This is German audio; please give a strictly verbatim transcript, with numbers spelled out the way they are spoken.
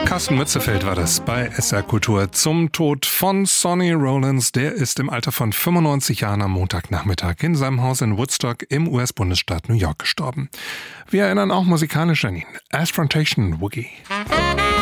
Carsten Mützefeld war das bei S R Kultur zum Tod von Sonny Rollins. Der ist im Alter von fünfundneunzig Jahren am Montagnachmittag in seinem Haus in Woodstock im U S-Bundesstaat New York gestorben. Wir erinnern auch musikalisch an ihn. Asphantation Woogie.